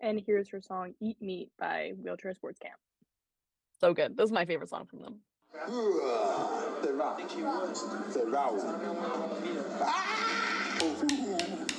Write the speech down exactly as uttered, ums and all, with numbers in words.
and here's her song "Eat Meat" by Wheelchair Sports Camp. So good. This is my favorite song from them. The rock. The rock.